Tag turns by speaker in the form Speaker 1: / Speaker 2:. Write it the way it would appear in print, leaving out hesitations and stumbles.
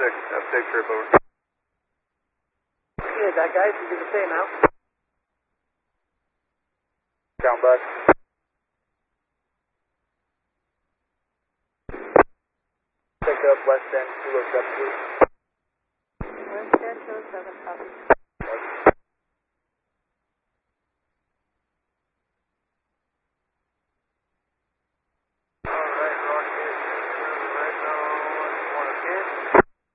Speaker 1: F6 trip over.
Speaker 2: Yeah, that guy, you do the same now.
Speaker 1: Down bus. Pick up West End 207, please.
Speaker 3: West End 207, copy.